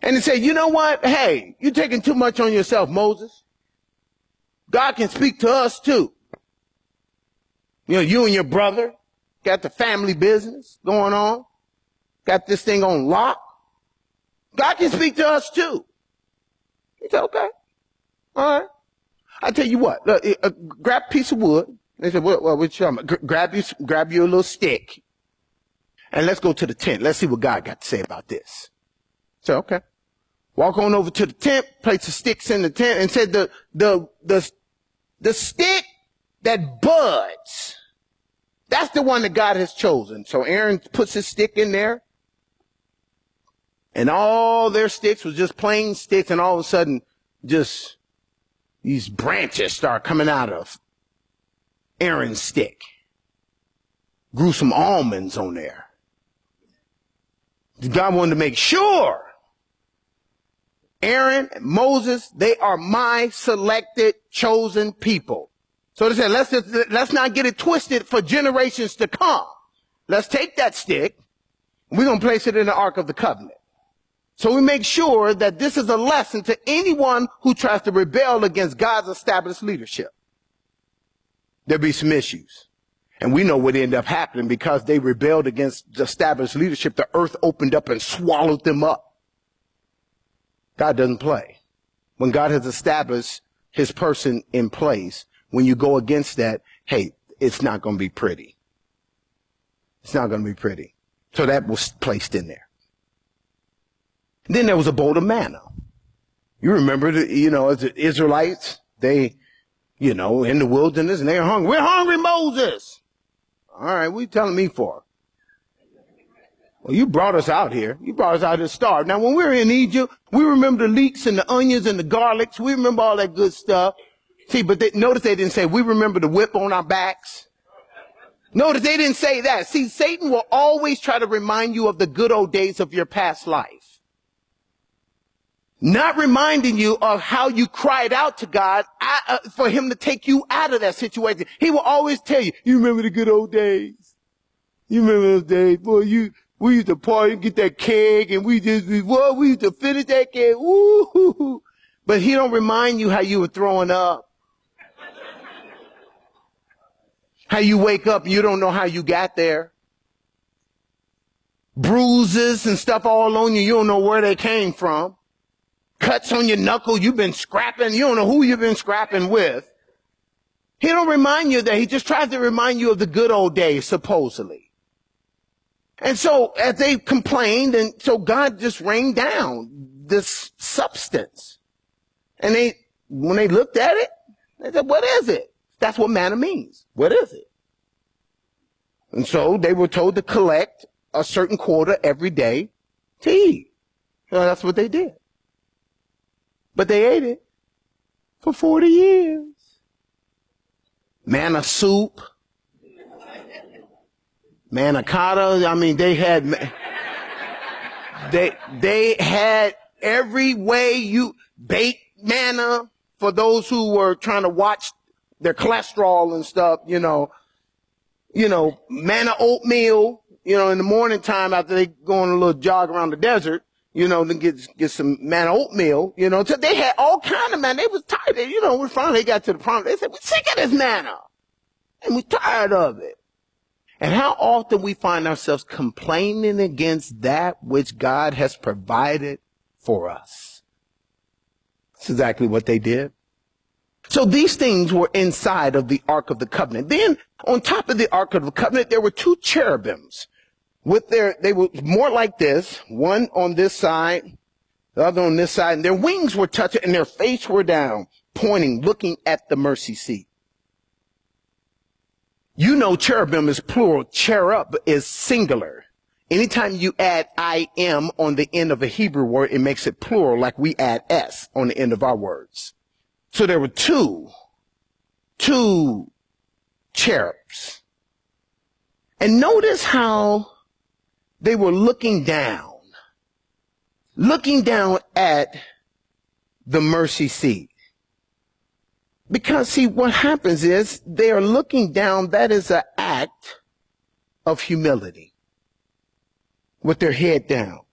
And he said, you know what? Hey, you're taking too much on yourself, Moses. God can speak to us too. You know, you and your brother got the family business going on. Got this thing on lock. God can speak to us too. He said, okay. All right. I tell you what, grab a piece of wood. They said, what you talking about? Grab you a little stick. And let's go to the tent. Let's see what God got to say about this. So, okay. Walk on over to the tent, place the sticks in the tent, and said the stick that buds, that's the one that God has chosen. So Aaron puts his stick in there, and all their sticks was just plain sticks, and all of a sudden, just these branches start coming out of Aaron's stick. Grew some almonds on there. God wanted to make sure Aaron and Moses, they are my selected, chosen people. So they said, let's not get it twisted for generations to come. Let's take that stick, and we're going to place it in the Ark of the Covenant. So we make sure that this is a lesson to anyone who tries to rebel against God's established leadership. There'll be some issues. And we know what ended up happening because they rebelled against the established leadership. The earth opened up and swallowed them up. God doesn't play. When God has established his person in place, when you go against that, hey, it's not going to be pretty. It's not going to be pretty. So that was placed in there. Then there was a bowl of manna. You remember, as the Israelites, they, in the wilderness, and they're hungry. We're hungry, Moses. All right, what are you telling me for? Well, you brought us out here. You brought us out here to starve. Now, when we were in Egypt, we remember the leeks and the onions and the garlics. We remember all that good stuff. See, but notice they didn't say, we remember the whip on our backs. Notice they didn't say that. See, Satan will always try to remind you of the good old days of your past life. Not reminding you of how you cried out to God for him to take you out of that situation. He will always tell you, you remember the good old days? You remember those days? Boy, we used to party and get that keg, and we used to finish that keg. Woo! But he don't remind you how you were throwing up. How you wake up, you don't know how you got there. Bruises and stuff all on you, you don't know where they came from. Cuts on your knuckle, you've been scrapping, you don't know who you've been scrapping with. He don't remind you of that. He just tries to remind you of the good old days, supposedly. And so, as they complained, and so God just rained down this substance. And when they looked at it, they said, what is it? That's what manna means. What is it? And so they were told to collect a certain quota every day to eat. So that's what they did. But they ate it for 40 years. Manna soup. Manna cotta. I mean, they had every way you bake manna for those who were trying to watch their cholesterol and stuff, manna oatmeal, in the morning time after they go on a little jog around the desert, then get some manna oatmeal, so they had all kind of manna. They was tired. We finally got to the problem. They said, we're sick of this manna and we're tired of it. And how often we find ourselves complaining against that which God has provided for us. That's exactly what they did. So these things were inside of the Ark of the Covenant. Then on top of the Ark of the Covenant, there were two cherubims. They were more like this, one on this side, the other on this side, and their wings were touching and their face were down, pointing, looking at the mercy seat. Cherubim is plural, cherub is singular. Anytime you add I-M on the end of a Hebrew word, it makes it plural, like we add S on the end of our words. So there were two cherubs. And notice how they were looking down at the mercy seat. Because, see, what happens is they are looking down. That is an act of humility with their head down.